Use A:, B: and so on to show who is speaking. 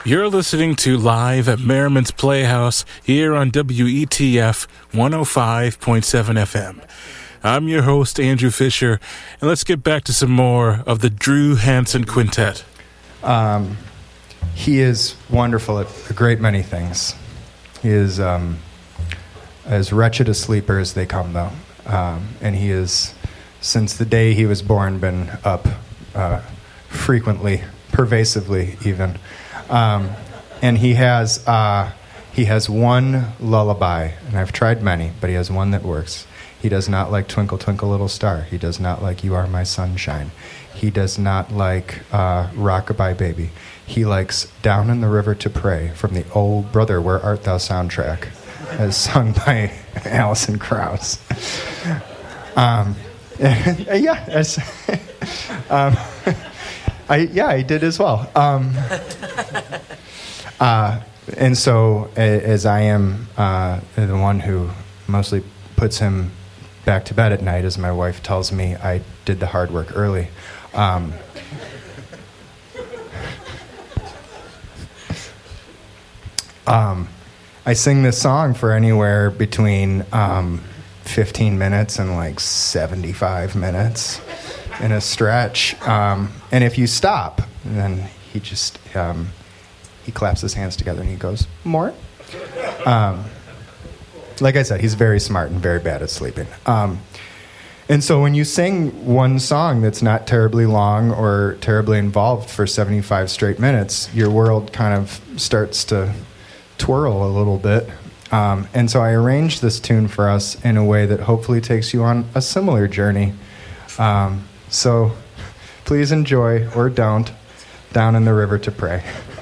A: You're listening to Live at Merriman's Playhouse here on WETF 105.7 FM. I'm your host, Andrew Fisher, and let's get back to some more of the Drew Hansen Quintet.
B: He is wonderful at a great many things. He is as wretched a sleeper as they come, though. And he is, since the day he was born, been up frequently, pervasively even. And he has one lullaby, and I've tried many, but he has one that works. He does not like Twinkle, Twinkle, Little Star. He does not like You Are My Sunshine. He does not like Rockabye Baby. He likes Down in the River to Pray from the old Brother, Where Art Thou soundtrack, as sung by Alison Krauss. I did as well. And so, as I am the one who mostly puts him back to bed at night, as my wife tells me, I did the hard work early. I sing this song for anywhere between 15 minutes and like 75 minutes in a stretch. And if you stop, then he just he claps his hands together and he goes, more? Like I said, he's very smart and very bad at sleeping. And so when you sing one song that's not terribly long or terribly involved for 75 straight minutes, your world kind of starts to twirl a little bit. And so I arranged this tune for us in a way that hopefully takes you on a similar journey. So please enjoy, or don't, Down in the River to Pray.